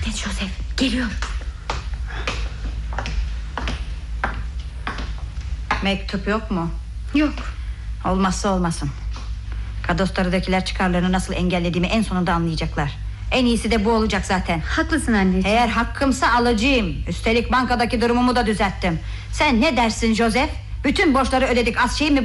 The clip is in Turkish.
Dikkat et Joseph, geliyor. Mektup yok mu? Yok. Olmazsa olmasın. Kadoslardakiler çıkarlarını nasıl engellediğimi en sonunda anlayacaklar. En iyisi de bu olacak zaten. Haklısın anneciğim. Eğer hakkımsa alacağım. Üstelik bankadaki durumumu da düzelttim. Sen ne dersin Joseph? Bütün borçları ödedik, az şey mi